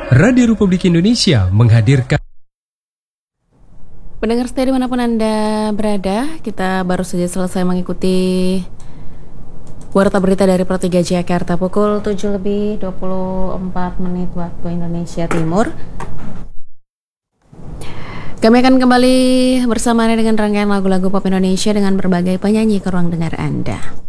Radio Republik Indonesia menghadirkan. Pendengar setia dimanapun Anda berada, kita baru saja selesai mengikuti Warta Berita dari Pro 3 Jakarta pukul 7:24 waktu Indonesia Timur. Kami akan kembali bersama Anda dengan rangkaian lagu-lagu pop Indonesia dengan berbagai penyanyi ke ruang dengar Anda.